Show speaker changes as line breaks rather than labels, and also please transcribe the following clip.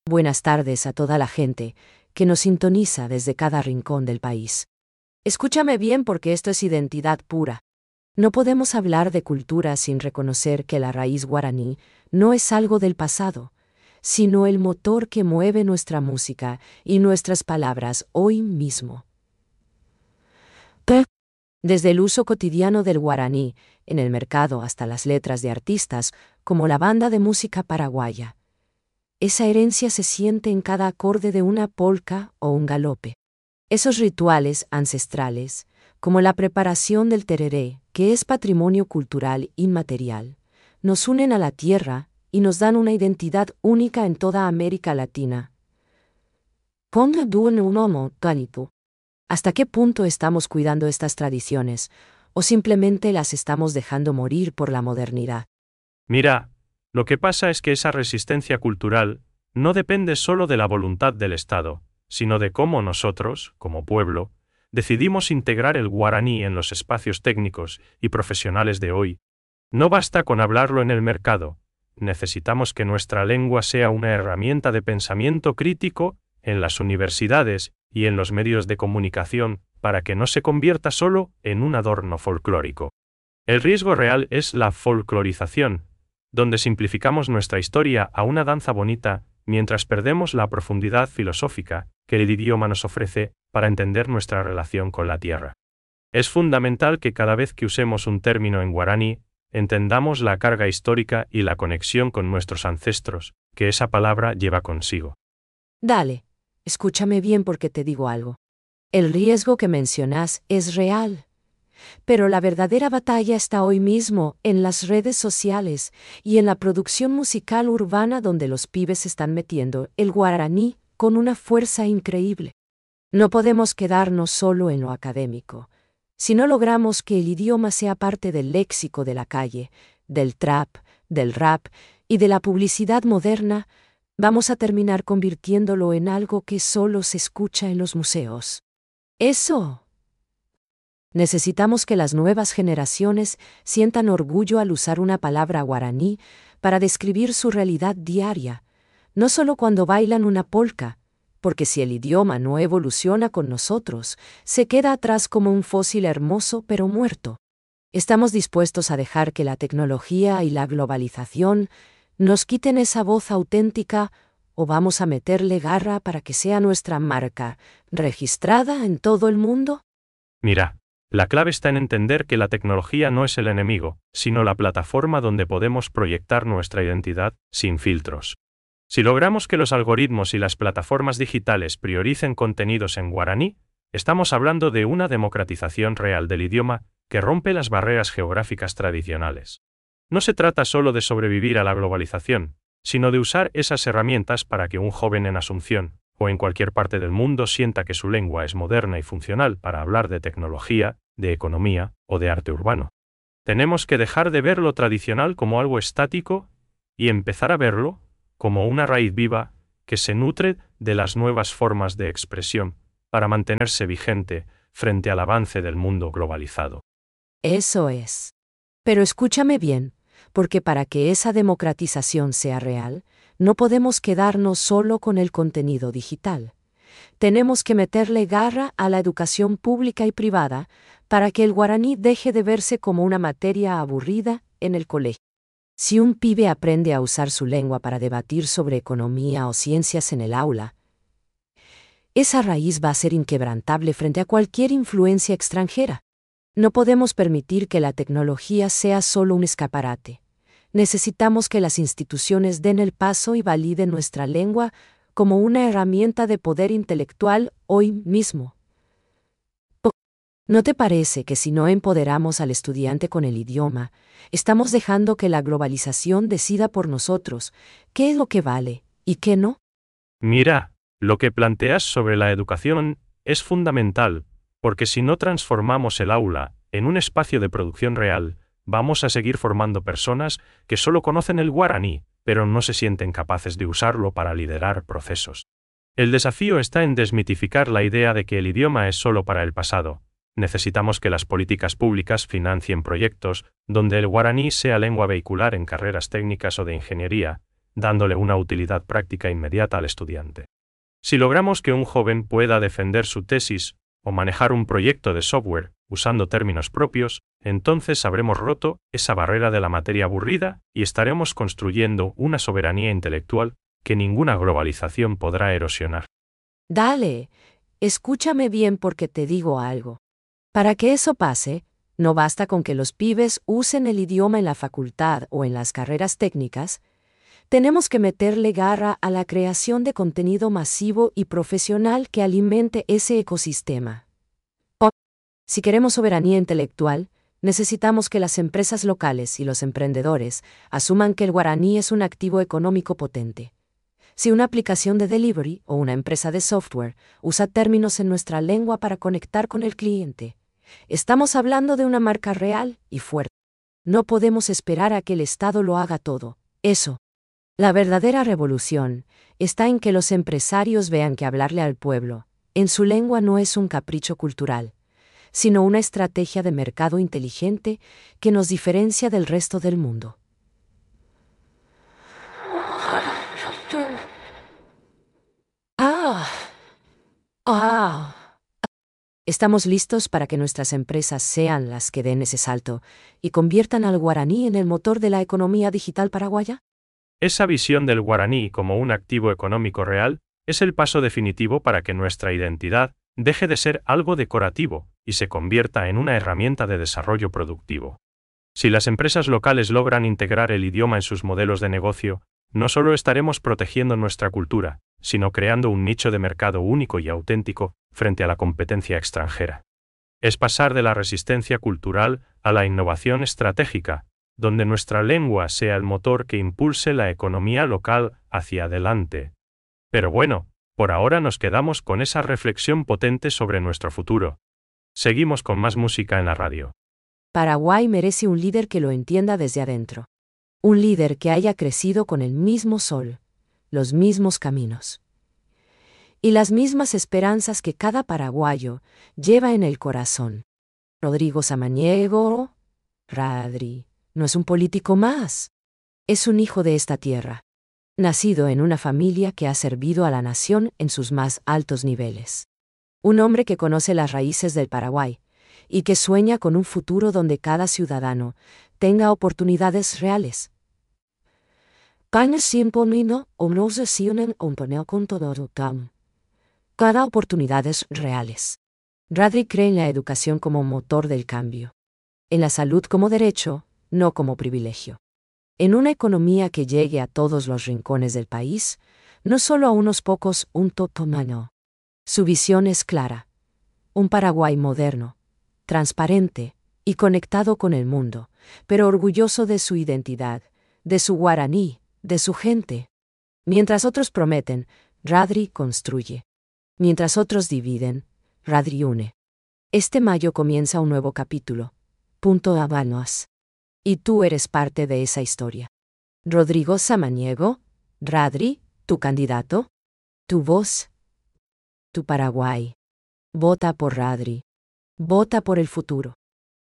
Buenas tardes a toda la gente que nos sintoniza desde cada rincón del país. Escúchame bien porque esto es identidad pura. No podemos hablar de cultura sin reconocer que la raíz guaraní no es algo del pasado, sino el motor que mueve nuestra música y nuestras palabras hoy mismo. Desde el uso cotidiano del guaraní en el mercado hasta las letras de artistas como la banda de música paraguaya. Esa herencia se siente en cada acorde de una polca o un galope. Esos rituales ancestrales, como la preparación del tereré, que es patrimonio cultural inmaterial, nos unen a la tierra y nos dan una identidad única en toda América Latina. ¿Hasta qué punto estamos cuidando estas tradiciones o simplemente las estamos dejando morir por la modernidad?
Mira, lo que pasa es que esa resistencia cultural no depende solo de la voluntad del Estado, sino de cómo nosotros, como pueblo, decidimos integrar el guaraní en los espacios técnicos y profesionales de hoy. No basta con hablarlo en el mercado, necesitamos que nuestra lengua sea una herramienta de pensamiento crítico en las universidades y en los medios de comunicación para que no se convierta solo en un adorno folclórico. El riesgo real es la folclorización, donde simplificamos nuestra historia a una danza bonita mientras perdemos la profundidad filosófica que el idioma nos ofrece para entender nuestra relación con la tierra. Es fundamental que cada vez que usemos un término en guaraní, entendamos la carga histórica y la conexión con nuestros ancestros que esa palabra lleva consigo.
Dale, escúchame bien porque te digo algo. El riesgo que mencionas es real. Pero la verdadera batalla está hoy mismo en las redes sociales y en la producción musical urbana donde los pibes están metiendo el guaraní con una fuerza increíble. No podemos quedarnos solo en lo académico. Si no logramos que el idioma sea parte del léxico de la calle, del trap, del rap y de la publicidad moderna, vamos a terminar convirtiéndolo en algo que solo se escucha en los museos. Necesitamos que las nuevas generaciones sientan orgullo al usar una palabra guaraní para describir su realidad diaria, no solo cuando bailan una polca, porque si el idioma no evoluciona con nosotros, se queda atrás como un fósil hermoso pero muerto. ¿Estamos dispuestos a dejar que la tecnología y la globalización nos quiten esa voz auténtica o vamos a meterle garra para que sea nuestra marca, registrada en todo el mundo?
Mira, la clave está en entender que la tecnología no es el enemigo, sino la plataforma donde podemos proyectar nuestra identidad sin filtros. Si logramos que los algoritmos y las plataformas digitales prioricen contenidos en guaraní, estamos hablando de una democratización real del idioma que rompe las barreras geográficas tradicionales. No se trata solo de sobrevivir a la globalización, sino de usar esas herramientas para que un joven en Asunción o en cualquier parte del mundo sienta que su lengua es moderna y funcional para hablar de tecnología, de economía o de arte urbano. Tenemos que dejar de ver lo tradicional como algo estático y empezar a verlo como una raíz viva que se nutre de las nuevas formas de expresión para mantenerse vigente frente al avance del mundo globalizado.
Eso es. Pero escúchame bien, porque para que esa democratización sea real, no podemos quedarnos solo con el contenido digital. Tenemos que meterle garra a la educación pública y privada para que el guaraní deje de verse como una materia aburrida en el colegio. Si un pibe aprende a usar su lengua para debatir sobre economía o ciencias en el aula, esa raíz va a ser inquebrantable frente a cualquier influencia extranjera. No podemos permitir que la tecnología sea solo un escaparate. Necesitamos que las instituciones den el paso y validen nuestra lengua como una herramienta de poder intelectual hoy mismo. ¿No te parece que si no empoderamos al estudiante con el idioma, estamos dejando que la globalización decida por nosotros qué es lo que vale y qué no?
Mira, lo que planteas sobre la educación es fundamental, porque si no transformamos el aula en un espacio de producción real, vamos a seguir formando personas que solo conocen el guaraní, pero no se sienten capaces de usarlo para liderar procesos. El desafío está en desmitificar la idea de que el idioma es solo para el pasado. Necesitamos que las políticas públicas financien proyectos donde el guaraní sea lengua vehicular en carreras técnicas o de ingeniería, dándole una utilidad práctica inmediata al estudiante. Si logramos que un joven pueda defender su tesis o manejar un proyecto de software usando términos propios, entonces habremos roto esa barrera de la materia aburrida y estaremos construyendo una soberanía intelectual que ninguna globalización podrá erosionar.
Dale, escúchame bien porque te digo algo. Para que eso pase, no basta con que los pibes usen el idioma en la facultad o en las carreras técnicas. Tenemos que meterle garra a la creación de contenido masivo y profesional que alimente ese ecosistema. Si queremos soberanía intelectual, necesitamos que las empresas locales y los emprendedores asuman que el guaraní es un activo económico potente. Si una aplicación de delivery o una empresa de software usa términos en nuestra lengua para conectar con el cliente, estamos hablando de una marca real y fuerte. No podemos esperar a que el Estado lo haga todo. Eso. La verdadera revolución está en que los empresarios vean que hablarle al pueblo en su lengua no es un capricho cultural, sino una estrategia de mercado inteligente que nos diferencia del resto del mundo. Estamos listos para que nuestras empresas sean las que den ese salto y conviertan al guaraní en el motor de la economía digital paraguaya.
Esa visión del guaraní como un activo económico real es el paso definitivo para que nuestra identidad deje de ser algo decorativo y se convierta en una herramienta de desarrollo productivo. Si las empresas locales logran integrar el idioma en sus modelos de negocio, no solo estaremos protegiendo nuestra cultura, sino creando un nicho de mercado único y auténtico frente a la competencia extranjera. Es pasar de la resistencia cultural a la innovación estratégica, donde nuestra lengua sea el motor que impulse la economía local hacia adelante. Pero bueno, por ahora nos quedamos con esa reflexión potente sobre nuestro futuro. Seguimos con más música en la radio.
Paraguay merece un líder que lo entienda desde adentro. Un líder que haya crecido con el mismo sol, los mismos caminos y las mismas esperanzas que cada paraguayo lleva en el corazón. Rodrigo Samaniego, Radri, no es un político más. Es un hijo de esta tierra, nacido en una familia que ha servido a la nación en sus más altos niveles. Un hombre que conoce las raíces del Paraguay y que sueña con un futuro donde cada ciudadano tenga oportunidades reales. Cada oportunidades reales. Radri cree en la educación como motor del cambio. En la salud como derecho, no como privilegio. En una economía que llegue a todos los rincones del país, no solo a unos pocos, un totomano. Su visión es clara. Un Paraguay moderno, transparente y conectado con el mundo, pero orgulloso de su identidad, de su guaraní, de su gente. Mientras otros prometen, Radri construye. Mientras otros dividen, Radri une. Este mayo comienza un nuevo capítulo. Punto Habanos. Y tú eres parte de esa historia. Rodrigo Samaniego, Radri, tu candidato, tu voz, tu Paraguay. Vota por Radri. Vota por el futuro.